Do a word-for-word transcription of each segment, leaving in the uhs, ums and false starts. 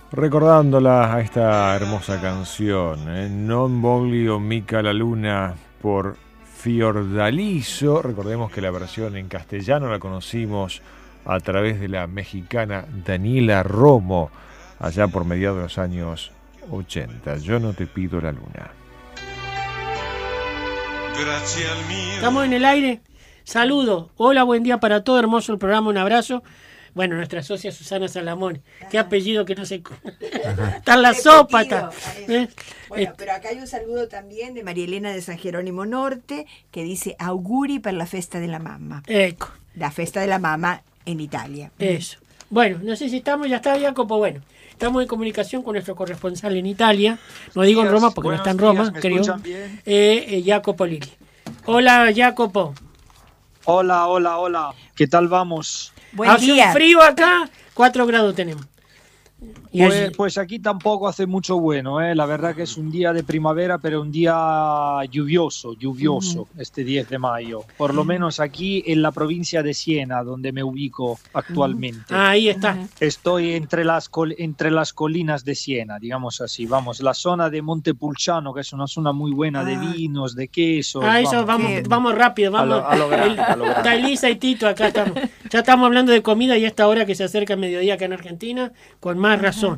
Recordándola a esta hermosa canción, ¿eh? Non voglio mica la luna por Fiordaliso. Recordemos que la versión en castellano la conocimos a través de la mexicana Daniela Romo, allá por mediados de los años ochenta. Yo no te pido la luna. Estamos en el aire. Saludo. Hola, buen día para todo. Hermoso el programa. Un abrazo. Bueno, nuestra socia Susana Salamone. Qué apellido que no sé. Está en la sopa. Está. ¿Eh? Bueno, pero acá hay un saludo también de María Elena de San Jerónimo Norte, que dice auguri per la festa de la mamma. Ecco. La festa de la mamma en Italia. Eso. Bueno, no sé si estamos, ya está Jacopo. Bueno, estamos en comunicación con nuestro corresponsal en Italia. No digo en Roma porque no está en Roma, creo. Eh, eh, Jacopo Lilli. Hola, Jacopo. Hola, hola, hola. ¿Qué tal vamos? Buen Hace día. un frío acá, cuatro grados tenemos. Y Pues, allí- pues aquí tampoco hace mucho bueno, ¿eh? La verdad que es un día de primavera, pero un día lluvioso, lluvioso, uh-huh. este diez de mayo. Por lo menos aquí en la provincia de Siena, donde me ubico actualmente. Ah, ahí está. Estoy entre las, col- entre las colinas de Siena, digamos así. Vamos, la zona de Montepulciano, que es una zona muy buena de vinos, de quesos. Ah, eso, vamos, Sí. vamos rápido, vamos. A lo- a lo grande, a lo grande. Está Elisa y Tito, acá estamos. Ya estamos hablando de comida y esta hora que se acerca el mediodía acá en Argentina, con más razón.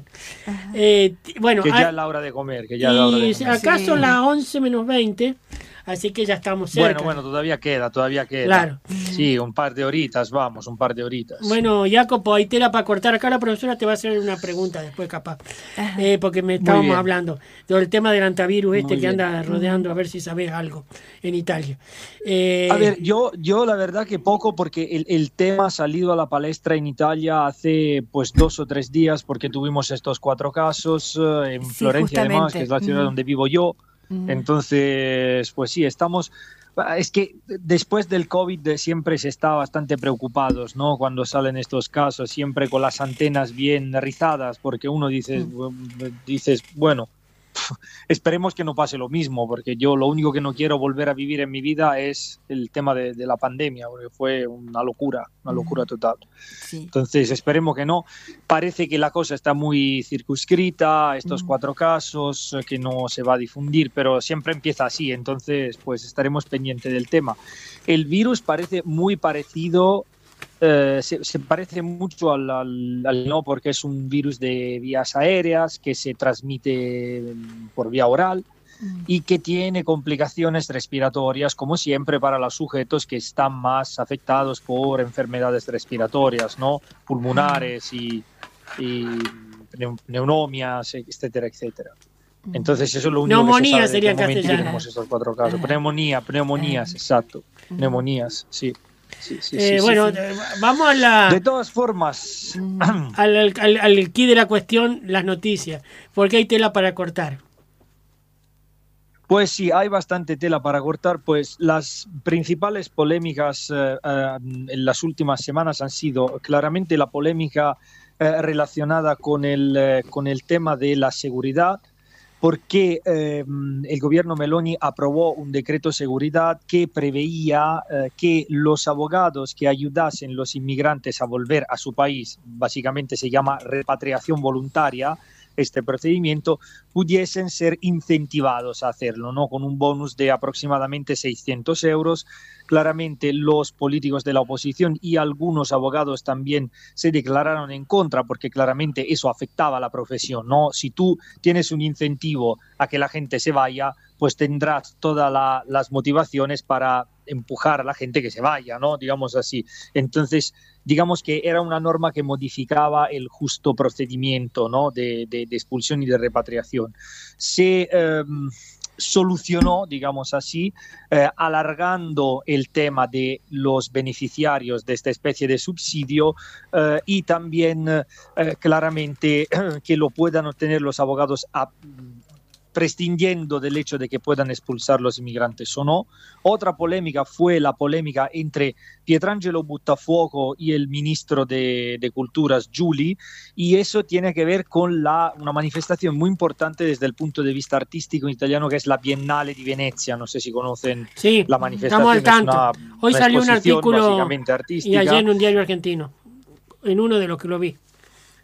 Eh, t- bueno, Que ya hay- es la hora de comer, que ya es la hora de y comer. acá Sí. son las once menos veinte, así que ya estamos cerca. Bueno, bueno, todavía queda, todavía queda. Claro. Sí, un par de horitas, vamos, un par de horitas. Bueno, Jacopo, hay tela para cortar. Acá la profesora te va a hacer una pregunta después, capaz. Eh, porque me estábamos bien. hablando del tema del antivirus este Muy que bien. anda rodeando, a ver si sabes algo en Italia. Eh, A ver, yo, yo la verdad que poco, porque el, el tema ha salido a la palestra en Italia hace pues dos o tres días, porque tuvimos estos cuatro casos eh, en Sí, Florencia, además, justamente. que es la ciudad Mm. donde vivo yo. Mm. Entonces, pues sí, estamos... Es que después del COVID de- siempre se está bastante preocupados, ¿no? Cuando salen estos casos, siempre con las antenas bien rizadas, porque uno dice, dices, bueno, esperemos que no pase lo mismo, porque yo lo único que no quiero volver a vivir en mi vida es el tema de, de la pandemia, porque fue una locura, una locura total. Sí. Entonces, esperemos que no. Parece que la cosa está muy circunscrita, estos Mm. cuatro casos, eh, que no se va a difundir, pero siempre empieza así, entonces pues estaremos pendientes del tema. El virus parece muy parecido, eh, se, se parece mucho al, al, al no, porque es un virus de vías aéreas que se transmite por vía oral y que tiene complicaciones respiratorias, como siempre, para los sujetos que están más afectados por enfermedades respiratorias, ¿no? Pulmonares y, y neu- neumonías, etcétera, etcétera. Entonces eso es lo único Neumonía que se sabe. sería De qué en momento castellano. tenemos estos cuatro casos. Pneumonía, pneumonías, exacto. Neumonías, sí. Sí, sí, eh, sí, bueno, sí. eh, vamos a la, De todas formas, al, al, al, al quid de la cuestión, las noticias, porque hay tela para cortar. pues sí, hay bastante tela para cortar. Pues las principales polémicas eh, eh, en las últimas semanas han sido claramente la polémica eh, relacionada con el, eh, con el tema de la seguridad, porque eh, el gobierno Meloni aprobó un decreto de seguridad que preveía eh, que los abogados que ayudasen a los inmigrantes a volver a su país, básicamente se llama repatriación voluntaria, este procedimiento, pudiesen ser incentivados a hacerlo, ¿no? Con un bonus de aproximadamente seiscientos euros. Claramente los políticos de la oposición y algunos abogados también se declararon en contra, porque claramente eso afectaba a la profesión, ¿no? Si tú tienes un incentivo a que la gente se vaya, pues tendrás todas la, las motivaciones para empujar a la gente que se vaya, ¿no? Digamos así. Entonces, digamos que era una norma que modificaba el justo procedimiento, ¿no? de, de, de expulsión y de repatriación. Se eh, solucionó, digamos así, eh, alargando el tema de los beneficiarios de esta especie de subsidio eh, y también eh, claramente que lo puedan obtener los abogados a, prescindiendo del hecho de que puedan expulsar los inmigrantes o no. Otra polémica fue la polémica entre Pietrangelo Buttafuoco y el ministro de, de Culturas, Giuli, y eso tiene que ver con la, una manifestación muy importante desde el punto de vista artístico en italiano, que es la Biennale di Venezia. No sé si conocen Sí, la manifestación. estamos al tanto. Es una, Hoy una salió un exposición artículo básicamente y artística. ayer en un diario argentino, en uno de los que lo vi.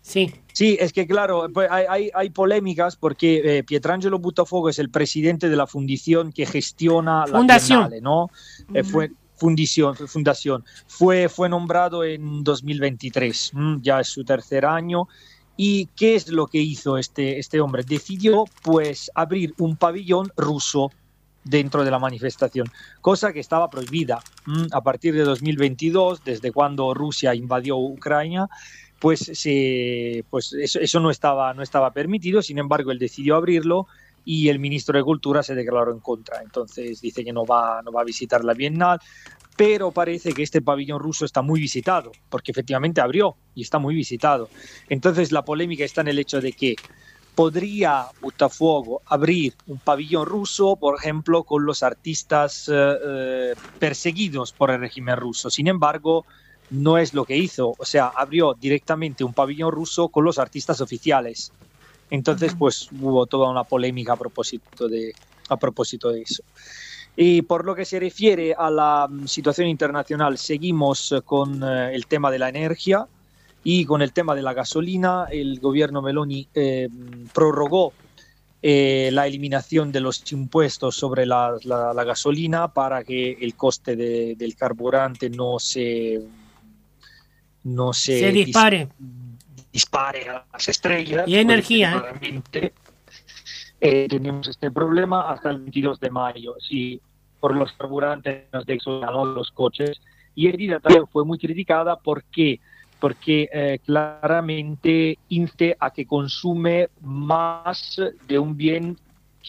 Sí. Sí, es que claro, pues hay, hay, hay polémicas porque eh, Pietrangelo Buttafuoco es el presidente de la fundición que gestiona Fundación. la Biennale, ¿no? Eh, fue fundición, fundación. Fue, fue nombrado en dos mil veintitrés, ¿m? Ya es su tercer año. ¿Y qué es lo que hizo este, este hombre? Decidió pues abrir un pabellón ruso dentro de la manifestación, cosa que estaba prohibida ¿m? A partir de dos mil veintidós, desde cuando Rusia invadió Ucrania. Pues, se, pues eso, eso no, estaba, no estaba permitido, sin embargo él decidió abrirlo y el ministro de Cultura se declaró en contra, entonces dice que no va, no va a visitar la Bienal, pero parece que este pabellón ruso está muy visitado, porque efectivamente abrió y está muy visitado. Entonces la polémica está en el hecho de que podría Buttafuoco abrir un pabellón ruso, por ejemplo, con los artistas eh, eh, perseguidos por el régimen ruso, sin embargo no es lo que hizo, o sea, abrió directamente un pabellón ruso con los artistas oficiales. Entonces, pues hubo toda una polémica a propósito de, a propósito de eso. Y por lo que se refiere a la situación internacional, seguimos con eh, el tema de la energía y con el tema de la gasolina. El gobierno Meloni eh, prorrogó eh, la eliminación de los impuestos sobre la, la, la gasolina para que el coste de, del carburante no se... no se, se dispare. Dis, dispare a las estrellas. Y energía. ¿eh? Eh, tenemos este problema hasta el veintidós de mayo, sí, por los carburantes de Exxon, los coches. Y Edida también fue muy criticada porque, porque eh, claramente inste a que consume más de un bien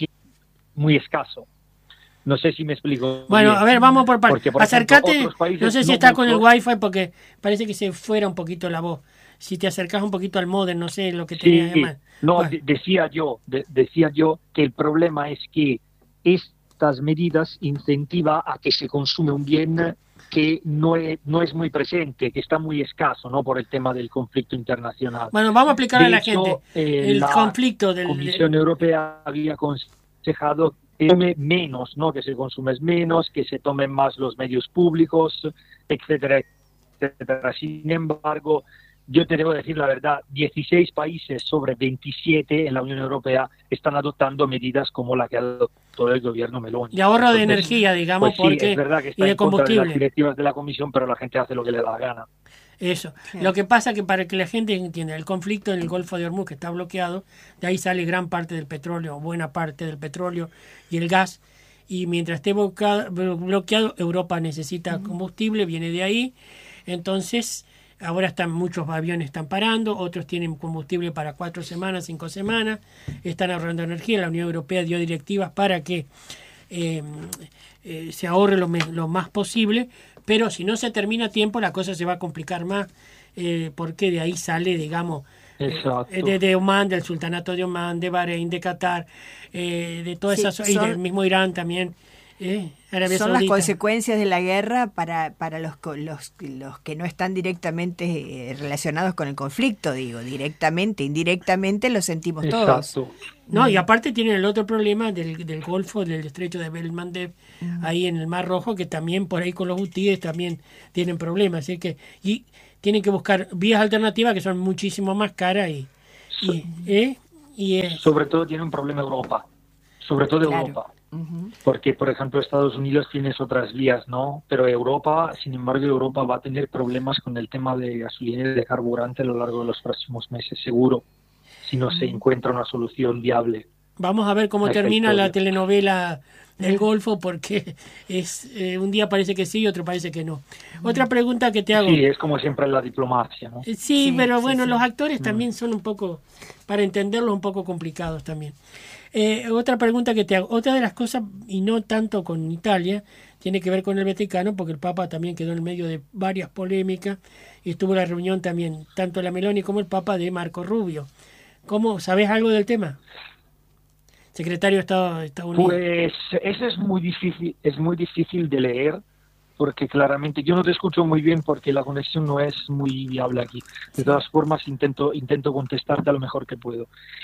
muy escaso. No sé si me explico. Bueno, bien. A ver, vamos por partes. Por Acércate, ejemplo, no sé si no está mucho, con el wifi porque parece que se fuera un poquito la voz. Si te acercas un poquito al modem, no sé lo que tenías sí, de mal. No, bueno. de decía yo, de decía yo que el problema es que estas medidas incentivan a que se consume un bien que no es, no es muy presente, que está muy escaso, ¿no? Por el tema del conflicto internacional. Bueno, vamos a explicar a la hecho, gente eh, el la conflicto del... La Comisión Europea había aconsejado que se tome menos, ¿no? Que se consume menos, que se tomen más los medios públicos, etcétera, etcétera. Sin embargo, yo te debo decir la verdad, dieciséis países sobre veintisiete en la Unión Europea están adoptando medidas como la que adoptó el gobierno Meloni. De ahorro Entonces, de energía, digamos, pues sí, porque es verdad que está y de en contra de las combustible. directivas de la Comisión, pero la gente hace lo que le da la gana. Eso. Sí. Lo que pasa que para que la gente entienda, el conflicto en el Golfo de Hormuz que está bloqueado, de ahí sale gran parte del petróleo, buena parte del petróleo y el gas. Y mientras esté bloqueado, bloqueado Europa necesita combustible, viene de ahí. Entonces, ahora están muchos aviones están parando, otros tienen combustible para cuatro semanas, cinco semanas, están ahorrando energía. La Unión Europea dio directivas para que eh, eh, se ahorre lo, me, lo más posible, pero si no se termina a tiempo la cosa se va a complicar más, eh, porque de ahí sale, digamos, Exacto. eh, de, de Omán, del Sultanato de Omán, de Bahrein, de Qatar, eh, de todas Sí, esas, son, y del mismo Irán también. Eh, Arabia son Saudita. las consecuencias de la guerra para, para los, los, los que no están directamente eh, relacionados con el conflicto, digo, directamente, indirectamente lo sentimos Exacto. todos. No, y aparte tienen el otro problema del, del Golfo, del estrecho de Bab el-Mandeb, uh-huh. ahí en el Mar Rojo, que también por ahí con los hutíes también tienen problemas. Así que, y tienen que buscar vías alternativas que son muchísimo más caras y, y, ¿eh? y eh, sobre todo tiene un problema Europa, sobre todo claro. Europa. Uh-huh. Porque, por ejemplo, Estados Unidos tiene otras vías, ¿no? Pero Europa, sin embargo, Europa va a tener problemas con el tema de gasolina y de carburante a lo largo de los próximos meses, seguro, si no uh-huh. se encuentra una solución viable. Vamos a ver cómo termina la telenovela del Golfo, porque es eh, un día parece que sí y otro parece que no. Uh-huh. Otra pregunta que te hago. Sí, es como siempre la diplomacia, ¿no? Sí, sí pero sí, bueno, sí. los actores uh-huh. también son un poco, para entenderlos, un poco complicados también. Eh, otra pregunta que te hago, otra de las cosas, y no tanto con Italia, tiene que ver con el Vaticano, porque el Papa también quedó en medio de varias polémicas y estuvo la reunión también, tanto la Meloni como el Papa, de Marco Rubio. ¿Cómo, sabes algo del tema? Secretario de Estado de Estados Unidos. Pues eso es muy difícil, es muy difícil de leer, porque claramente yo no te escucho muy bien porque la conexión no es muy viable aquí. De todas formas, intento intento contestarte a lo mejor que puedo.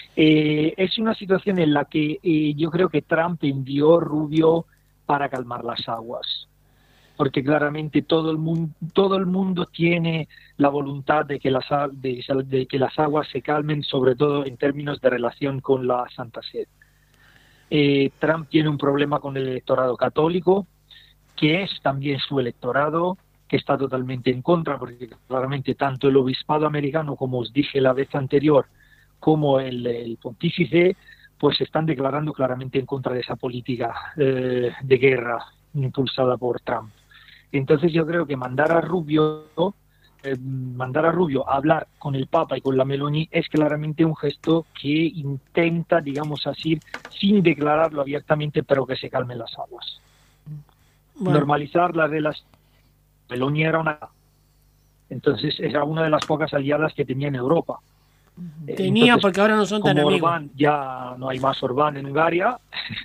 Eh, es una situación en la que eh, yo creo que Trump envió Rubio para calmar las aguas. porque claramente todo el mundo, todo el mundo tiene la voluntad de que, las, de, de que las aguas se calmen, sobre todo en términos de relación con la Santa Sede. Eh, Trump tiene un problema con el electorado católico, que es también su electorado, que está totalmente en contra, porque claramente tanto el obispado americano, como os dije la vez anterior, como el, el pontífice, pues están declarando claramente en contra de esa política eh, de guerra impulsada por Trump. Entonces yo creo que mandar a Rubio, eh, mandar a Rubio a hablar con el Papa y con la Meloni es claramente un gesto que intenta, digamos así, sin declararlo abiertamente, pero que se calmen las aguas. Bueno. Normalizar las relaciones. Meloni era una, entonces era una de las pocas aliadas que tenía en Europa. Tenía, entonces, porque ahora no son tan amigos. Orbán, ya no hay más Orbán en Hungaria.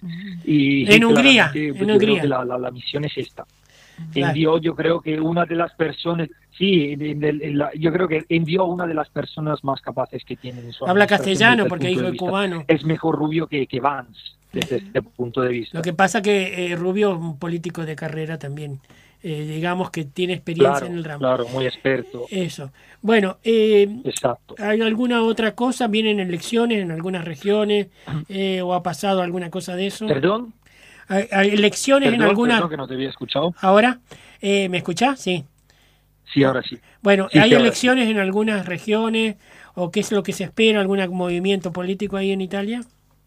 y en Hungría, pues, en yo Hungría. Creo que la, la, la misión es esta. Claro. Envió, yo creo que una de las personas, sí, en el, en la, yo creo que envió una de las personas más capaces que tiene en su Habla castellano porque hijo de cubano. Es mejor Rubio que, que Vance, desde este punto de vista. Lo que pasa que eh, Rubio es un político de carrera también. Eh, digamos que tiene experiencia claro, en el ramo. Claro, muy experto. Eso. Bueno, eh, exacto. ¿hay alguna otra cosa? ¿Vienen elecciones en algunas regiones? Eh, ¿O ha pasado alguna cosa de eso? ¿Perdón? ¿Hay, hay elecciones perdón, en algunas? Perdón, que no te había escuchado. ¿Ahora? Eh, ¿Me escuchás? Sí. Sí, ahora sí. Bueno, sí, ¿hay sí, elecciones sí. en algunas regiones? ¿O qué es lo que se espera? ¿Algún movimiento político ahí en Italia?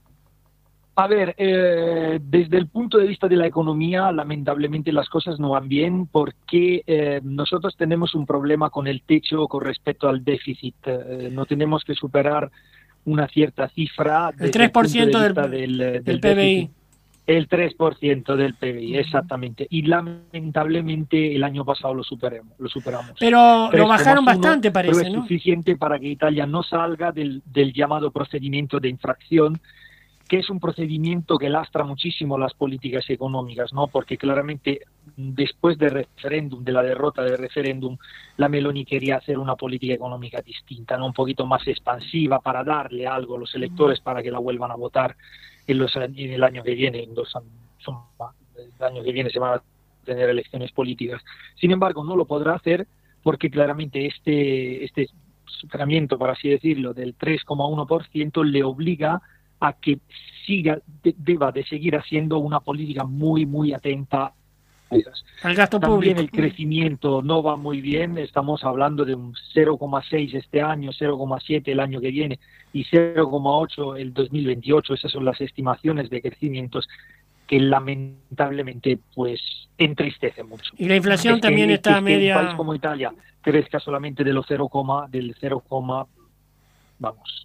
A ver, eh, desde el punto de vista de la economía, lamentablemente las cosas no van bien porque eh, nosotros tenemos un problema con el techo con respecto al déficit. Eh, no tenemos que superar una cierta cifra. El tres por ciento de del, del, del, del P B I. Déficit. El tres por ciento del P B I, exactamente. Y lamentablemente el año pasado lo superamos. Lo superamos. Pero lo bajaron bastante, uno, parece, pero es ¿no? suficiente para que Italia no salga del, del llamado procedimiento de infracción, que es un procedimiento que lastra muchísimo las políticas económicas, ¿no? Porque claramente después del referéndum, de la derrota del referéndum, la Meloni quería hacer una política económica distinta, ¿no? Un poquito más expansiva para darle algo a los electores para que la vuelvan a votar en, los, en el año que viene. En dos, son, el año que viene se van a tener elecciones políticas. Sin embargo, no lo podrá hacer porque claramente este, este superamiento, por así decirlo, del tres coma uno por ciento le obliga a que siga, de, deba de seguir haciendo una política muy, muy atenta al gasto También público. el crecimiento no va muy bien, estamos hablando de un cero coma seis este año, cero coma siete el año que viene y cero coma ocho el dos mil veintiocho, esas son las estimaciones de crecimientos que lamentablemente pues entristece mucho. Y la inflación es también que, está es media... Que un país como Italia crezca solamente de los cero, del cero, vamos...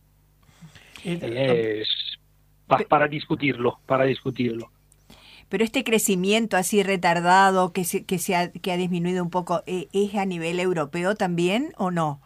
Es pa, para discutirlo, para discutirlo. Pero este crecimiento así retardado que se, que se ha, que ha disminuido un poco, ¿es a nivel europeo también o no?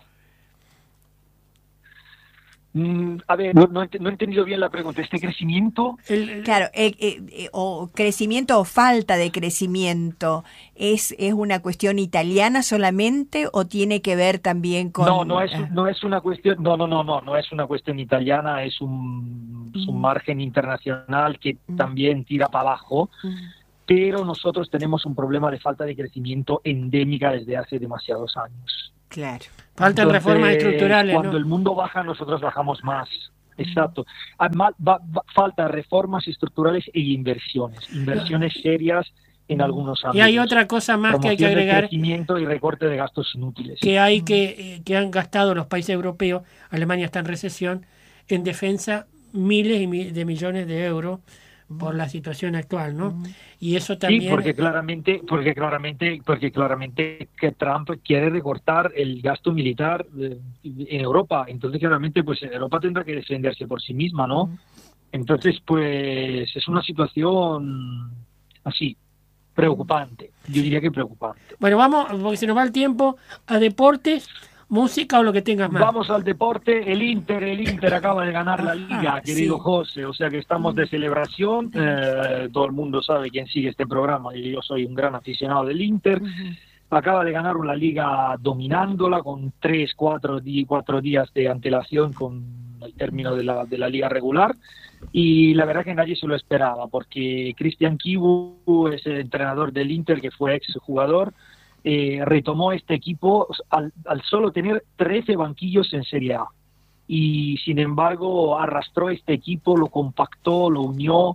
Mm, a ver, no, no, no he entendido bien la pregunta. ¿Este crecimiento? El, el, claro, el, el, el, o crecimiento o falta de crecimiento, ¿es, ¿es una cuestión italiana solamente o tiene que ver también con...? No, no es, no es una cuestión, no, no, no, no, no es una cuestión italiana, es un, es un margen internacional que mm. también tira para abajo, mm. pero nosotros tenemos un problema de falta de crecimiento endémica desde hace demasiados años. Claro. Faltan Entonces, reformas estructurales. Cuando ¿no? el mundo baja, nosotros bajamos más. Exacto. Va, va, falta reformas estructurales e inversiones. Inversiones serias en algunos ámbitos. Y hay otra cosa más que hay que agregar. Crecimiento y recorte de gastos inútiles. Que hay que, eh, que han gastado los países europeos, Alemania está en recesión, en defensa miles y mi, de millones de euros por la situación actual, ¿no? Uh-huh. Y eso también... Sí, porque claramente, porque claramente, porque claramente que Trump quiere recortar el gasto militar eh, en Europa. Entonces, claramente, pues Europa tendrá que defenderse por sí misma, ¿no? Uh-huh. Entonces, pues es una situación así, preocupante. Yo diría que preocupante. Bueno, vamos, porque se nos va el tiempo, a deportes... ¿Música o lo que tengas más? Vamos al deporte. El Inter, el Inter acaba de ganar la Liga, ah, querido sí. José. O sea que estamos de celebración. Eh, todo el mundo sabe quién sigue este programa y yo soy un gran aficionado del Inter. Uh-huh. Acaba de ganar una Liga dominándola con tres, cuatro, cuatro días de antelación con el término de la, de la liga regular, y la verdad que nadie se lo esperaba, porque Cristian Chivu es el entrenador del Inter, que fue ex jugador, eh, retomó este equipo al, al solo tener trece banquillos en Serie A, y sin embargo arrastró este equipo, lo compactó, lo unió,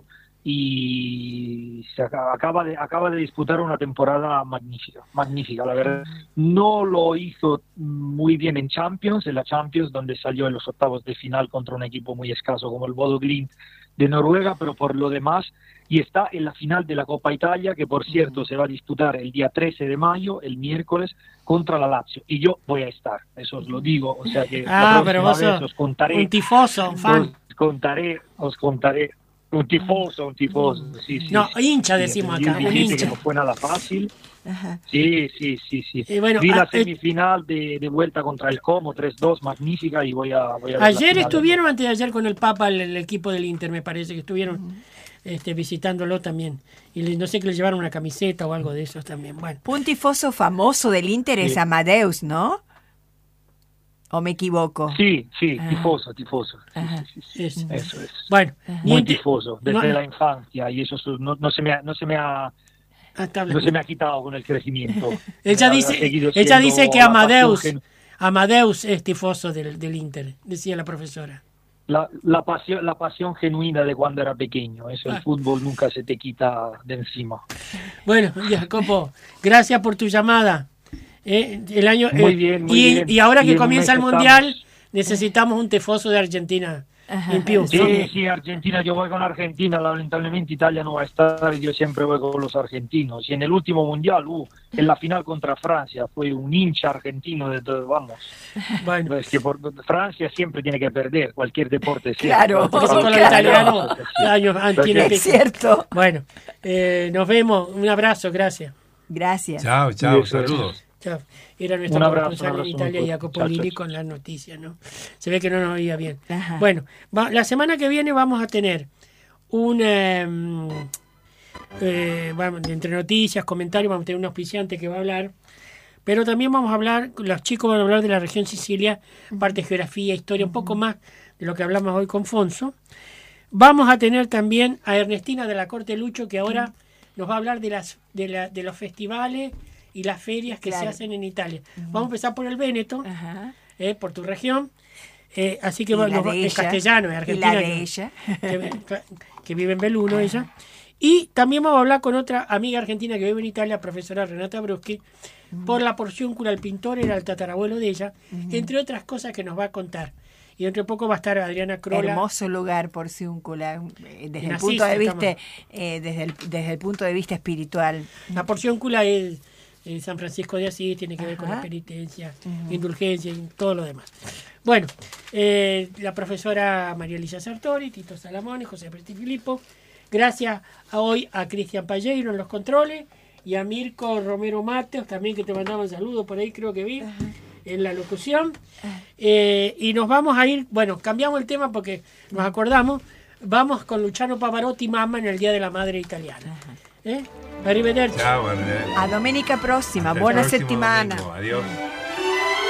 y se acaba de acaba de disputar una temporada magnífica, magnífica, la verdad. No lo hizo muy bien en Champions, en la Champions, donde salió en los octavos de final contra un equipo muy escaso como el Bodo Glimt de Noruega, pero por lo demás, y está en la final de la Copa Italia, que por cierto se va a disputar el día trece de mayo, el miércoles, contra la Lazio, y yo voy a estar, eso os lo digo, o sea que ah, la pero próxima vos vez sos os contaré, un tifoso, un fan. Os contaré, os contaré. Un tifoso, un tifoso, sí, sí. No, sí, hincha sí, decimos sí, acá, un sí, hincha. Que no fue nada fácil. Ajá. Sí, sí, sí, sí. Y bueno, Vi a, la semifinal de, de vuelta contra el Como, tres dos, magnífica, y voy a, voy a ver la ayer final. estuvieron, antes de ayer, con el Papa, el, el equipo del Inter, me parece que estuvieron uh-huh. este, visitándolo también. Y le, no sé, que le llevaron una camiseta o algo de esos también. Bueno. Un tifoso famoso del Inter es sí. Amadeus, ¿no? ¿O me equivoco? Sí, sí, ah. tifoso, tifoso. Sí, sí, sí, eso. eso es. Bueno, muy tifoso, desde no, la infancia, y eso no, no se me ha, no se me ha, no se me ha quitado con el crecimiento. ella dice, ella dice que Amadeus, gen... Amadeus es tifoso del, del Inter, decía la profesora. La, la pasión, la pasión genuina de cuando era pequeño, eso, ah. el fútbol nunca se te quita de encima. Bueno, Jacopo, gracias por tu llamada. Eh, el año, muy eh, bien, muy y, bien. y ahora que y comienza el Mundial, estamos. necesitamos un tifoso de Argentina. Limpio. Sí, sí, Argentina, yo voy con Argentina, lamentablemente Italia no va a estar, y yo siempre voy con los argentinos. Y en el último Mundial, uh, en la final contra Francia, fue un hincha argentino de todo, vamos. Bueno. Es que por, Francia siempre tiene que perder, cualquier deporte. Claro, por eso con los italianos, años tiene es cierto. Bueno, eh, nos vemos, un abrazo, gracias. Gracias. Chao, chao, saludos. Chao. Era nuestro corresponsal en Italia, Jacopo Lilli, con las noticias, ¿no? Se ve que no nos oía bien. Ajá. Bueno, va, la semana que viene vamos a tener un eh, eh, vamos, entre noticias, comentarios, vamos a tener un auspiciante que va a hablar, pero también vamos a hablar, los chicos van a hablar de la región Sicilia, parte de geografía, historia, un poco más de lo que hablamos hoy con Fonso. Vamos a tener también a Ernestina de la Corte Lucho, que ahora nos va a hablar de las de, la, de los festivales y las ferias que claro. se hacen en Italia. Uh-huh. Vamos a empezar por el Véneto, uh-huh. eh, por tu región. Eh, así que bueno, en castellano, en Argentina. Y la de que, ella. Que, que vive en Belluno, uh-huh. ella. Y también vamos a hablar con otra amiga argentina que vive en Italia, profesora Renata Bruschi, uh-huh. por la porciúncula. El pintor era el tatarabuelo de ella, uh-huh. entre otras cosas que nos va a contar. Y dentro de poco va a estar Adriana Crola. Hermoso lugar, Porciúncula, desde el punto de vista, eh, desde el desde el punto de vista espiritual. La Porciúncula es en San Francisco de Asís, tiene que ver Ajá. con la penitencia, uh-huh. indulgencia y todo lo demás. Bueno, eh, la profesora María Elisa Sartori, Tito Salamone, José Presti Filippo. Gracias a hoy a Cristian Palleiro en los controles y a Mirko Romero Mateos, también, que te mandaban saludos por ahí, creo que vi. Ajá. en la locución, eh, y nos vamos a ir, bueno, cambiamos el tema porque nos acordamos, vamos con Luciano Pavarotti, Mamma, en el Día de la Madre Italiana. ¿Eh? Arrivederci. Ciao, arrivederci. A domenica prossima, buona settimana. Domingo. Adiós.